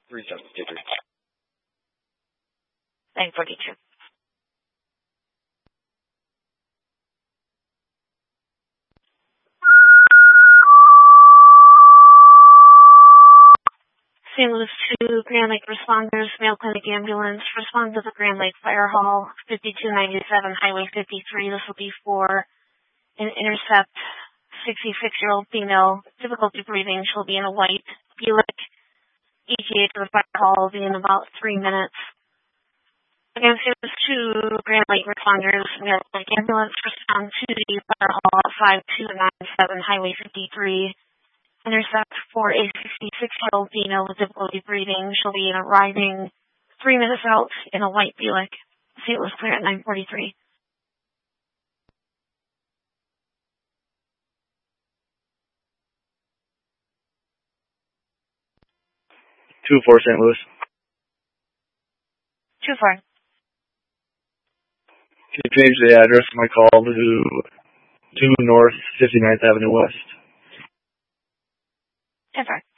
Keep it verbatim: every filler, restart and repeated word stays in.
three seven two three. nine forty-two. Saint Louis two, Grand Lake responders, Mayo Clinic ambulance, respond to the Grand Lake Fire Hall, fifty-two ninety-seven Highway fifty-three. This will be for an intercept sixty-six-year-old female, difficulty breathing. She'll be in a white Buick. E T A to the Fire Hall will be in about three minutes. Again, Saint Louis two, Grand Lake responders, Mayo Clinic ambulance, respond to the Fire Hall at five two nine seven Highway fifty-three. Intercept for a sixty-six-year-old female with difficulty breathing. She'll be arriving three minutes out in a white Buick. See, it was clear at nine forty-three. two four Saint Louis. two four. Can you change the address of my call to two North fifty-ninth Avenue West? two four.